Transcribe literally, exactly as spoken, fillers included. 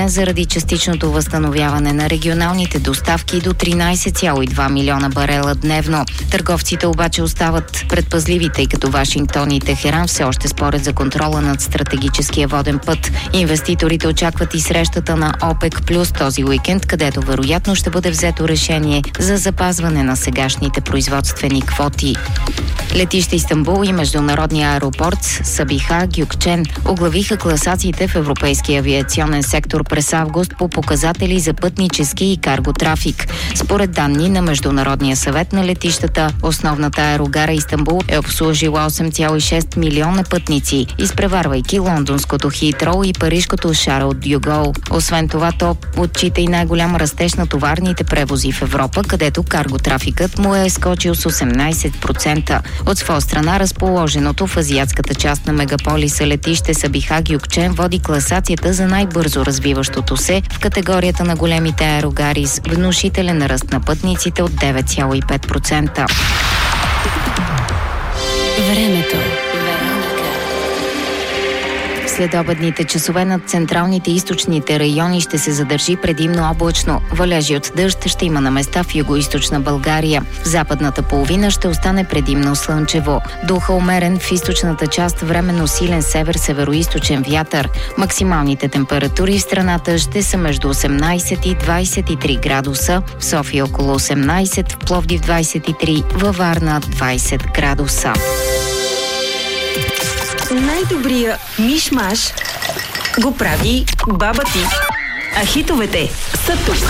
занижен заради частичното възстановяване на регионалните доставки до тринайсет цяло и два милиона барела дневно. Търговците обаче остават предпазливи, тъй като Вашингтон и Техеран все още спорят за контрола над стратегическия воден път. Инвеститорите очакват и срещата на ОПЕК плюс този уикенд, където вероятно ще бъде взето решение за запазване на сегашните производствени квоти. Летище Истанбул и международния аеропорт Сабиха Гюкчен оглавиха класациите в европейския авиационен сектор през август по показатели за пътнически и карго трафик. Според данни на Международния съвет на летищата, основната аерогара Истанбул е обслужила осем цяло и шест милиона пътници, изпреварвайки лондонското Хитроу и парижкото Шарл дю Гол. Освен това, то отчита и най-голям растеж на товарните превози в Европа, където карго трафикът му е скочил с осемнайсет процента. От своя страна, разположеното в азиатската част на мегаполиса летище Сабиха Гюкчен води класацията за най-бързо развиващото се в категорията на големите аерогари с внушителен ръст на пътниците от девет цяло и пет процента. Времето. Следобедните часове над централните и източните райони ще се задържи предимно облачно. Валежи от дъжд ще има на места в югоизточна България. В западната половина ще остане предимно слънчево. Духа умерен в източната част, временно силен север-североизточен вятър. Максималните температури в страната ще са между осемнайсет и двайсет и три градуса. В София около осемнайсет, в Пловдив двайсет и три, във Варна двайсет градуса. Най-добрия миш-маш го прави баба ти. А хитовете са тук.